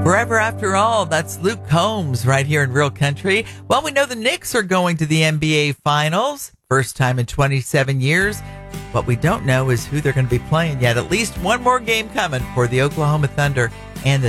Forever After All, that's Luke Combs right here in Real Country. Well, we know the Knicks are going to the NBA Finals, first time in 27 years. What we don't know is who they're going to be playing yet. At least one more game coming for the Oklahoma Thunder and the